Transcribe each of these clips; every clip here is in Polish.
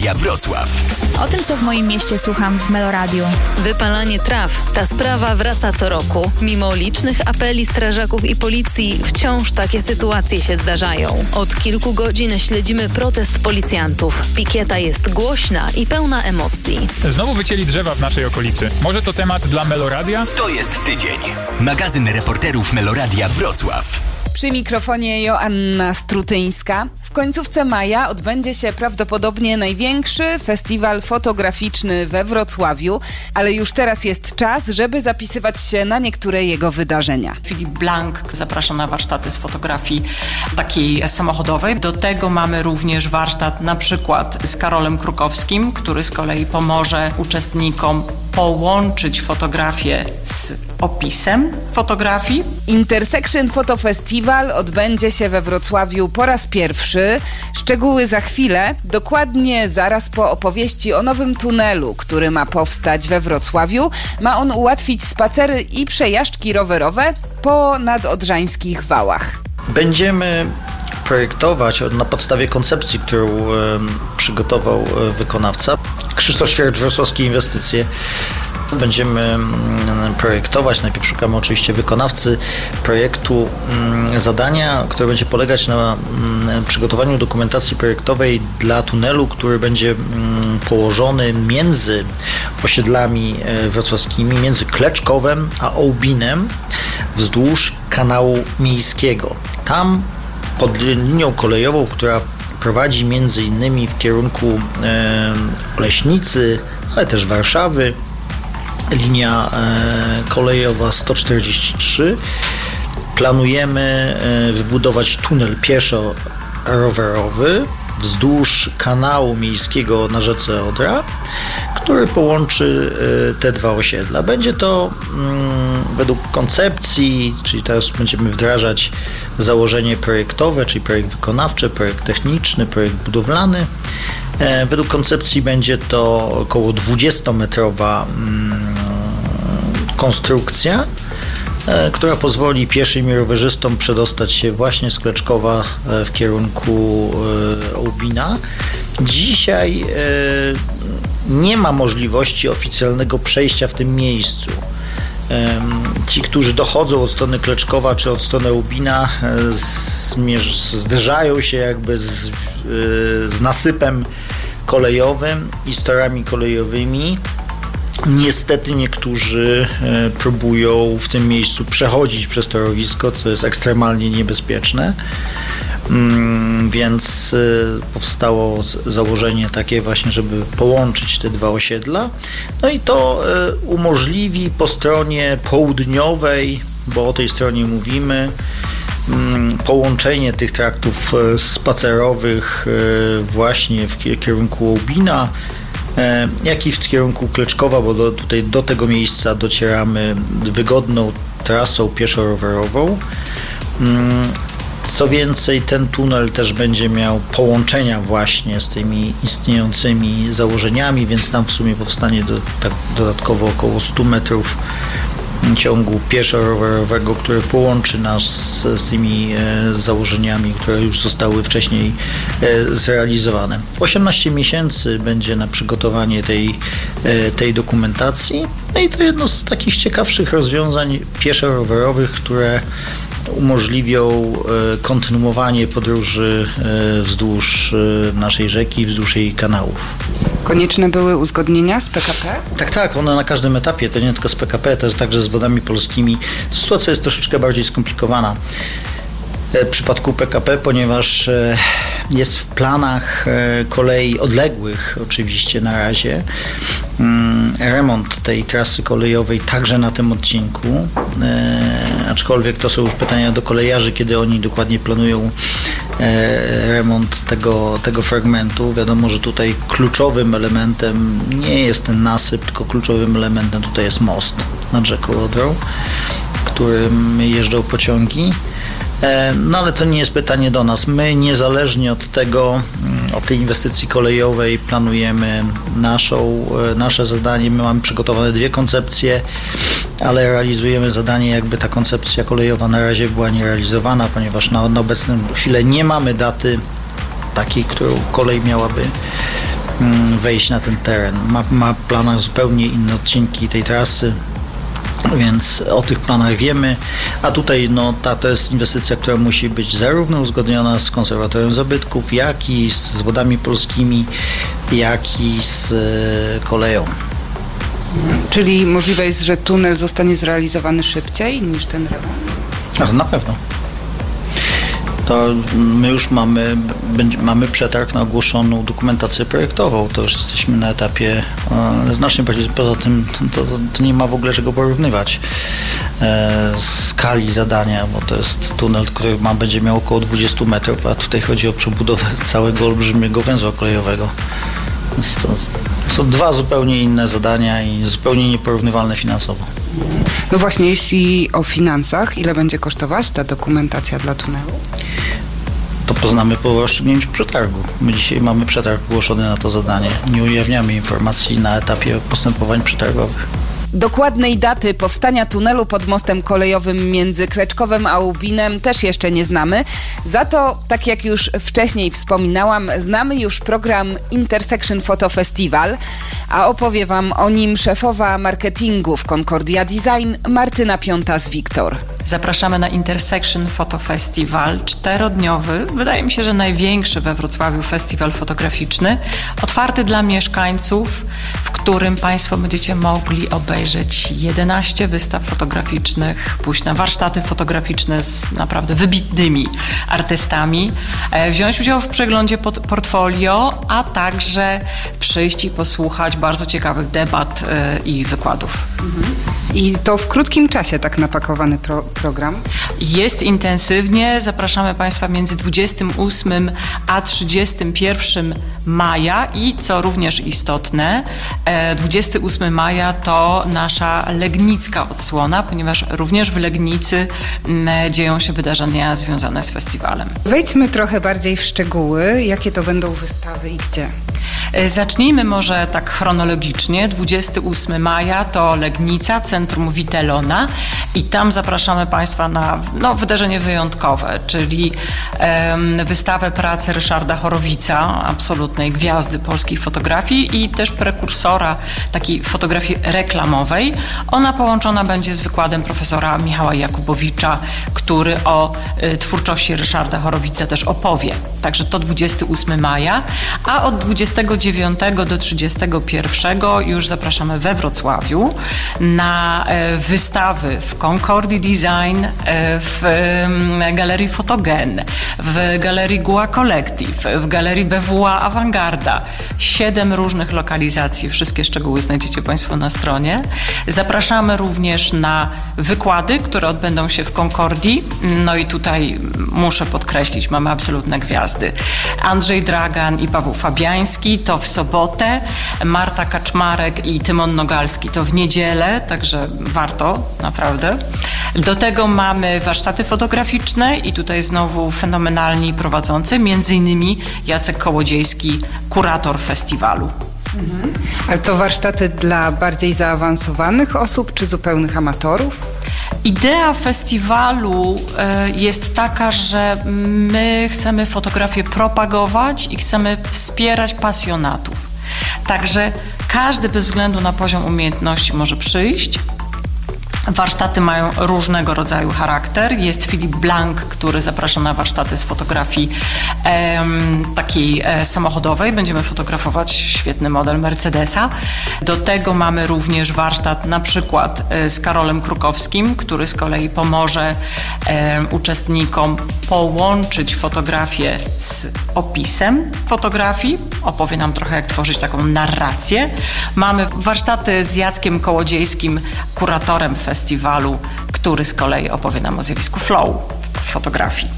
Meloradia Wrocław. O tym, co w moim mieście słucham w Meloradiu. Wypalanie traw. Ta sprawa wraca co roku. Mimo licznych apeli strażaków i policji, wciąż takie sytuacje się zdarzają. Od kilku godzin śledzimy protest policjantów. Pikieta jest głośna i pełna emocji. Znowu wycięli drzewa w naszej okolicy. Może to temat dla Meloradia? To jest tydzień. Magazyn reporterów Meloradia Wrocław. Przy mikrofonie Joanna Strutyńska. W końcówce maja odbędzie się prawdopodobnie największy festiwal fotograficzny we Wrocławiu, ale już teraz jest czas, żeby zapisywać się na niektóre jego wydarzenia. Filip Blank zaprasza na warsztaty z fotografii takiej samochodowej. Do tego mamy również warsztat na przykład z Karolem Krukowskim, który z kolei pomoże uczestnikom połączyć fotografię z opisem fotografii. Intersection Photo Festival odbędzie się we Wrocławiu po raz pierwszy. Szczegóły za chwilę, dokładnie zaraz po opowieści o nowym tunelu, który ma powstać we Wrocławiu. Ma on ułatwić spacery i przejażdżki rowerowe po nadodrzańskich wałach. Będziemy projektować na podstawie koncepcji, którą przygotował wykonawca. Krzysztof Świercz, Wrocławskie Inwestycje. Będziemy projektować, najpierw szukamy oczywiście wykonawcy projektu, zadania, które będzie polegać na przygotowaniu dokumentacji projektowej dla tunelu, który będzie położony między osiedlami wrocławskimi, między Kleczkowem a Ołbinem, wzdłuż kanału miejskiego. Tam pod linią kolejową, która prowadzi między innymi w kierunku Leśnicy, ale też Warszawy, linia kolejowa 143. Planujemy wybudować tunel pieszo-rowerowy wzdłuż kanału miejskiego na rzece Odra, który połączy te dwa osiedla. Będzie to według koncepcji, czyli teraz będziemy wdrażać założenie projektowe, czyli projekt wykonawczy, projekt techniczny, projekt budowlany. Według koncepcji będzie to około 20-metrowa konstrukcja, która pozwoli pieszym i rowerzystom przedostać się właśnie z Kleczkowa w kierunku Ołbina. Dzisiaj nie ma możliwości oficjalnego przejścia w tym miejscu. Ci, którzy dochodzą od strony Kleczkowa czy od strony Ołbina, zderzają się jakby z nasypem kolejowym i z torami kolejowymi. Niestety niektórzy próbują w tym miejscu przechodzić przez torowisko, co jest ekstremalnie niebezpieczne. Więc powstało założenie takie właśnie, żeby połączyć te dwa osiedla. No i to umożliwi po stronie południowej, bo o tej stronie mówimy, połączenie tych traktów spacerowych właśnie w kierunku Ołbina, jak i w kierunku Kleczkowa, bo tutaj do tego miejsca docieramy wygodną trasą pieszo-rowerową. Co więcej, ten tunel też będzie miał połączenia właśnie z tymi istniejącymi założeniami, więc tam w sumie powstanie dodatkowo około 100 metrów ciągu pieszo-rowerowego, który połączy nas z tymi założeniami, które już zostały wcześniej zrealizowane. 18 miesięcy będzie na przygotowanie tej dokumentacji. No i to jedno z takich ciekawszych rozwiązań pieszo-rowerowych, które umożliwią kontynuowanie podróży wzdłuż naszej rzeki, wzdłuż jej kanałów. Konieczne były uzgodnienia z PKP? Tak, one na każdym etapie, to nie tylko z PKP, to także z Wodami Polskimi. Sytuacja jest troszeczkę bardziej skomplikowana w przypadku PKP, ponieważ jest w planach kolei odległych oczywiście na razie remont tej trasy kolejowej także na tym odcinku, aczkolwiek to są już pytania do kolejarzy, kiedy oni dokładnie planują remont tego fragmentu. Wiadomo, że tutaj kluczowym elementem nie jest ten nasyp, tylko kluczowym elementem tutaj jest most nad rzeką Odrą, którym jeżdżą pociągi. No ale to nie jest pytanie do nas. My niezależnie od tej inwestycji kolejowej planujemy nasze zadanie. My mamy przygotowane dwie koncepcje, ale realizujemy zadanie, jakby ta koncepcja kolejowa na razie była nierealizowana, ponieważ na obecną chwilę nie mamy daty takiej, którą kolej miałaby wejść na ten teren. Ma w planach zupełnie inne odcinki tej trasy, więc o tych planach wiemy, a tutaj to jest inwestycja, która musi być zarówno uzgodniona z konserwatorem zabytków, jak i z Wodami Polskimi, jak i z koleją. Czyli możliwe jest, że tunel zostanie zrealizowany szybciej niż ten remont? Na pewno. To my już mamy przetarg na ogłoszoną dokumentację projektową. To już jesteśmy na etapie znacznie bardziej. Poza tym to nie ma w ogóle czego porównywać skali zadania, bo to jest tunel, który będzie miał około 20 metrów, a tutaj chodzi o przebudowę całego olbrzymiego węzła kolejowego. Więc to są dwa zupełnie inne zadania i zupełnie nieporównywalne finansowo. No właśnie, jeśli o finansach, ile będzie kosztować ta dokumentacja dla tunelu? To poznamy po rozstrzygnięciu przetargu. My dzisiaj mamy przetarg ogłoszony na to zadanie. Nie ujawniamy informacji na etapie postępowań przetargowych. Dokładnej daty powstania tunelu pod mostem kolejowym między Kleczkowem a Łubinem też jeszcze nie znamy. Za to, tak jak już wcześniej wspominałam, znamy już program Intersection Photo Festival, a opowie Wam o nim szefowa marketingu w Concordia Design Martyna Piąta-Wiktor. Zapraszamy na Intersection Photo Festival, 4-dniowy, wydaje mi się, że największy we Wrocławiu festiwal fotograficzny, otwarty dla mieszkańców, w którym Państwo będziecie mogli obejrzeć 11 wystaw fotograficznych, pójść na warsztaty fotograficzne z naprawdę wybitnymi artystami, wziąć udział w przeglądzie portfolio, a także przyjść i posłuchać bardzo ciekawych debat i wykładów. I to w krótkim czasie tak napakowany program? Jest intensywnie. Zapraszamy Państwa między 28 a 31 maja i co również istotne, 28 maja to nasza legnicka odsłona, ponieważ również w Legnicy dzieją się wydarzenia związane z festiwalem. Wejdźmy trochę bardziej w szczegóły. Jakie to będą wystawy i gdzie? Zacznijmy może tak chronologicznie. 28 maja to Legnica, Centrum Witelona i tam zapraszamy Państwa na wydarzenie wyjątkowe, czyli wystawę pracy Ryszarda Horowica, absolutnej gwiazdy polskiej fotografii i też prekursora takiej fotografii reklamowej. Ona połączona będzie z wykładem profesora Michała Jakubowicza, który o twórczości Ryszarda Horowica też opowie. Także to 28 maja, a od 29 do 31 już zapraszamy we Wrocławiu na wystawy w Concordii Design, w Galerii Fotogen, w Galerii Gua Collective, w Galerii BWA Awangarda. 7 różnych lokalizacji, wszystkie szczegóły znajdziecie Państwo na stronie. Zapraszamy również na wykłady, które odbędą się w Concordii. No i tutaj muszę podkreślić, mamy absolutne gwiazdy. Andrzej Dragan i Paweł Fabiański to w sobotę, Marta Kaczmarek i Tymon Nogalski to w niedzielę, także warto, naprawdę. Do tego mamy warsztaty fotograficzne i tutaj znowu fenomenalni prowadzący, między innymi Jacek Kołodziejski, kurator festiwalu. Ale to warsztaty dla bardziej zaawansowanych osób czy zupełnych amatorów? Idea festiwalu jest taka, że my chcemy fotografię propagować i chcemy wspierać pasjonatów. Także każdy bez względu na poziom umiejętności może przyjść. Warsztaty mają różnego rodzaju charakter. Jest Filip Blank, który zaprasza na warsztaty z fotografii takiej samochodowej. Będziemy fotografować świetny model Mercedesa. Do tego mamy również warsztat na przykład z Karolem Krukowskim, który z kolei pomoże uczestnikom połączyć fotografię z opisem fotografii. Opowie nam trochę, jak tworzyć taką narrację. Mamy warsztaty z Jackiem Kołodziejskim, kuratorem festiwalu, który z kolei opowie nam o zjawisku flow w fotografii.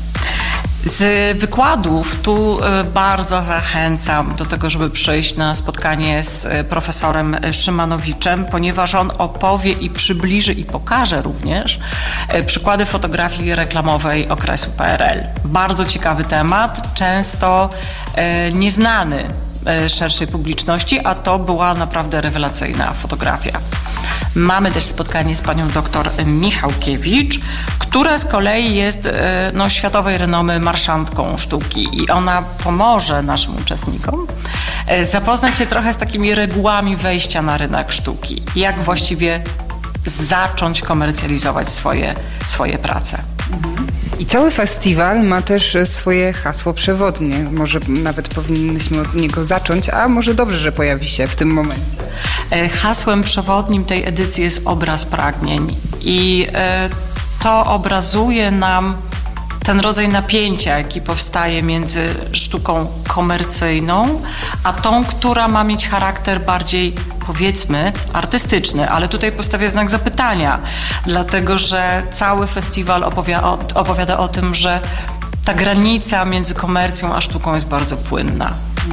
Z wykładów tu bardzo zachęcam do tego, żeby przyjść na spotkanie z profesorem Szymanowiczem, ponieważ on opowie i przybliży i pokaże również przykłady fotografii reklamowej okresu PRL. Bardzo ciekawy temat, często nieznany szerszej publiczności, a to była naprawdę rewelacyjna fotografia. Mamy też spotkanie z panią dr Michałkiewicz, która z kolei jest światowej renomy marszantką sztuki i ona pomoże naszym uczestnikom zapoznać się trochę z takimi regułami wejścia na rynek sztuki. Jak właściwie zacząć komercjalizować swoje prace. I cały festiwal ma też swoje hasło przewodnie. Może nawet powinnyśmy od niego zacząć, a może dobrze, że pojawi się w tym momencie. Hasłem przewodnim tej edycji jest obraz pragnień i to obrazuje nam ten rodzaj napięcia, jaki powstaje między sztuką komercyjną, a tą, która ma mieć charakter bardziej, powiedzmy, artystyczny. Ale tutaj postawię znak zapytania, dlatego że cały festiwal opowiada o tym, że ta granica między komercją a sztuką jest bardzo płynna.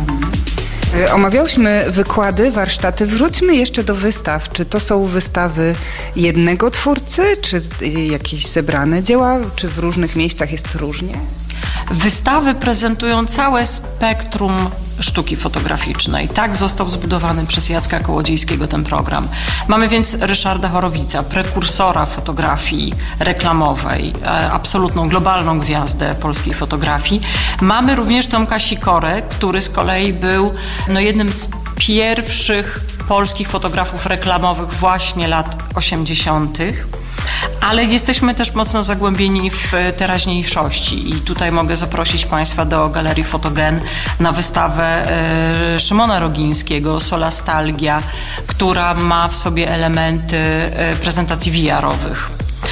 Omawiałyśmy wykłady, warsztaty. Wróćmy jeszcze do wystaw. Czy to są wystawy jednego twórcy, czy jakieś zebrane dzieła, czy w różnych miejscach jest różnie? Wystawy prezentują całe spektrum sztuki fotograficznej. Tak został zbudowany przez Jacka Kołodziejskiego ten program. Mamy więc Ryszarda Chorowica, prekursora fotografii reklamowej, absolutną globalną gwiazdę polskiej fotografii. Mamy również Tomka Sikorę, który z kolei był jednym z pierwszych polskich fotografów reklamowych właśnie lat 80. Ale jesteśmy też mocno zagłębieni w teraźniejszości i tutaj mogę zaprosić Państwa do Galerii Fotogen na wystawę Szymona Rogińskiego, Solastalgia, która ma w sobie elementy prezentacji VR-owych.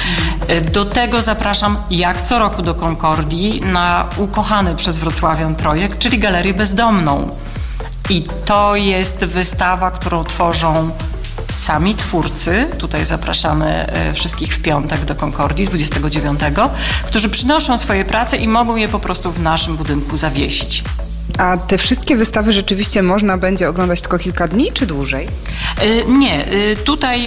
Do tego zapraszam jak co roku do Concordii na ukochany przez wrocławian projekt, czyli Galerię Bezdomną. I to jest wystawa, którą tworzą sami twórcy, tutaj zapraszamy wszystkich w piątek do Concordii 29, którzy przynoszą swoje prace i mogą je po prostu w naszym budynku zawiesić. A te wszystkie wystawy rzeczywiście można będzie oglądać tylko kilka dni, czy dłużej? Nie. Tutaj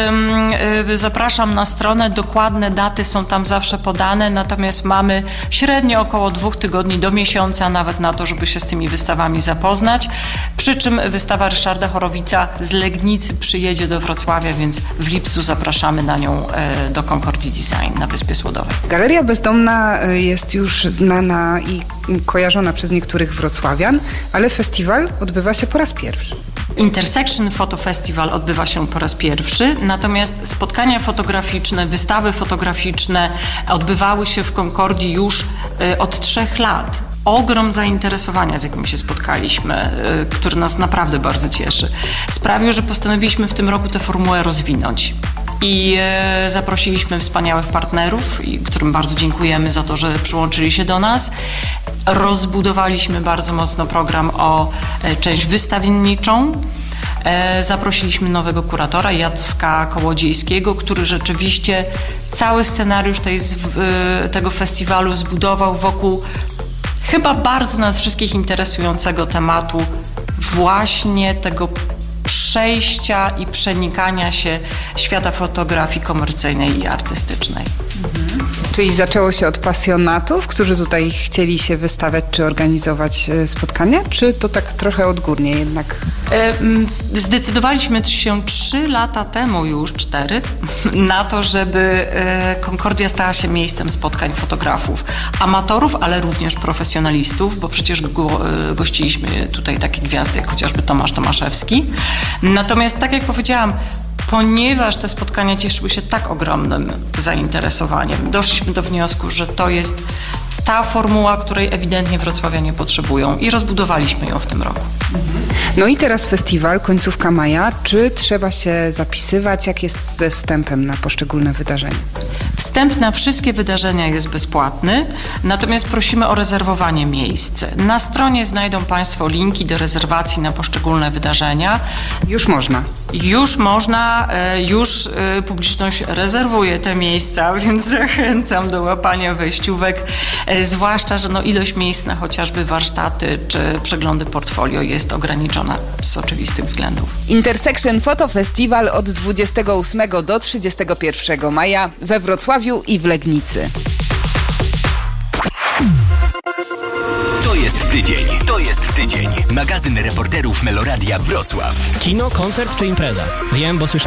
zapraszam na stronę. Dokładne daty są tam zawsze podane, natomiast mamy średnio około 2 tygodni do miesiąca nawet na to, żeby się z tymi wystawami zapoznać. Przy czym wystawa Ryszarda Chorowica z Legnicy przyjedzie do Wrocławia, więc w lipcu zapraszamy na nią do Concordii Design na Wyspie Słodowej. Galeria Bezdomna jest już znana i kojarzona przez niektórych wrocławian, ale festiwal odbywa się po raz pierwszy. Intersection Photo Festival odbywa się po raz pierwszy, natomiast spotkania fotograficzne, wystawy fotograficzne odbywały się w Concordii już od 3 lat. Ogrom zainteresowania, z jakim się spotkaliśmy, który nas naprawdę bardzo cieszy, sprawił, że postanowiliśmy w tym roku tę formułę rozwinąć. I zaprosiliśmy wspaniałych partnerów, którym bardzo dziękujemy za to, że przyłączyli się do nas. Rozbudowaliśmy bardzo mocno program o część wystawienniczą. Zaprosiliśmy nowego kuratora, Jacka Kołodziejskiego, który rzeczywiście cały scenariusz tego festiwalu zbudował wokół chyba bardzo nas wszystkich interesującego tematu właśnie tego przejścia i przenikania się świata fotografii komercyjnej i artystycznej. Czyli zaczęło się od pasjonatów, którzy tutaj chcieli się wystawiać czy organizować spotkania, czy to tak trochę odgórnie jednak? Zdecydowaliśmy się 3 lata temu już, 4, na to, żeby Concordia stała się miejscem spotkań fotografów, amatorów, ale również profesjonalistów, bo przecież gościliśmy tutaj takie gwiazdy jak chociażby Tomasz Tomaszewski. Natomiast tak jak powiedziałam, ponieważ te spotkania cieszyły się tak ogromnym zainteresowaniem, doszliśmy do wniosku, że to jest ta formuła, której ewidentnie wrocławianie potrzebują i rozbudowaliśmy ją w tym roku. No i teraz festiwal, końcówka maja. Czy trzeba się zapisywać? Jak jest ze wstępem na poszczególne wydarzenia? Wstęp na wszystkie wydarzenia jest bezpłatny, natomiast prosimy o rezerwowanie miejsc. Na stronie znajdą Państwo linki do rezerwacji na poszczególne wydarzenia. Już można. Już można, już publiczność rezerwuje te miejsca, więc zachęcam do łapania wejściówek, zwłaszcza, że ilość miejsc na chociażby warsztaty czy przeglądy portfolio jest ograniczona z oczywistych względów. Intersection Photo Festival od 28 do 31 maja we Wrocławiu i w Legnicy. To jest tydzień. To jest tydzień. Magazyn reporterów Meloradia Wrocław. Kino, koncert czy impreza? Wiem, bo słyszałem